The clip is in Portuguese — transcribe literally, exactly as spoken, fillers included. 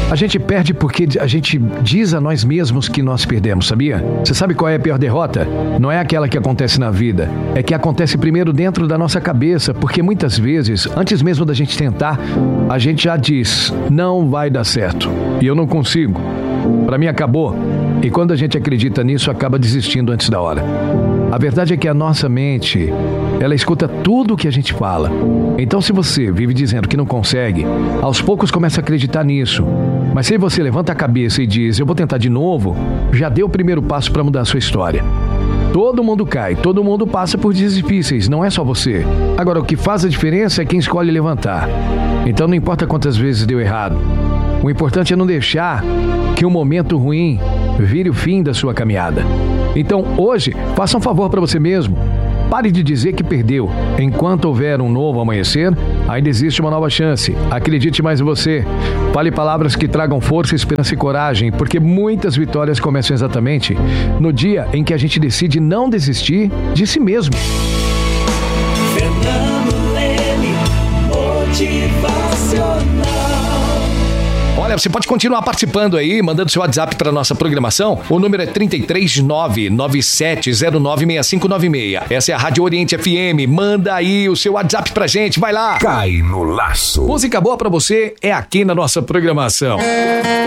A gente perde porque a gente diz a nós mesmos que nós perdemos, sabia? Você sabe qual é a pior derrota? Não é aquela que acontece na vida, é que acontece primeiro dentro da nossa cabeça, porque muitas vezes, antes mesmo da gente tentar, a gente já diz, não vai dar certo, e eu não consigo, pra mim acabou. E quando a gente acredita nisso, acaba desistindo antes da hora. A verdade é que a nossa mente, ela escuta tudo o que a gente fala. Então, se você vive dizendo que não consegue, aos poucos começa a acreditar nisso. Mas se você levanta a cabeça e diz, eu vou tentar de novo, já deu o primeiro passo para mudar a sua história. Todo mundo cai, todo mundo passa por dias difíceis, não é só você. Agora, o que faz a diferença é quem escolhe levantar. Então, não importa quantas vezes deu errado. O importante é não deixar que um momento ruim vire o fim da sua caminhada. Então, hoje, faça um favor para você mesmo. Pare de dizer que perdeu. Enquanto houver um novo amanhecer, ainda existe uma nova chance. Acredite mais em você. Fale palavras que tragam força, esperança e coragem, porque muitas vitórias começam exatamente no dia em que a gente decide não desistir de si mesmo. Fernando Leme, motivacional. Olha, você pode continuar participando aí, mandando seu WhatsApp para nossa programação. O número é trinta e três, nove nove sete zero nove seis cinco nove seis. Essa é a Rádio Oriente F M. Manda aí o seu WhatsApp pra gente, vai lá. Cai no laço. Música boa pra você é aqui na nossa programação.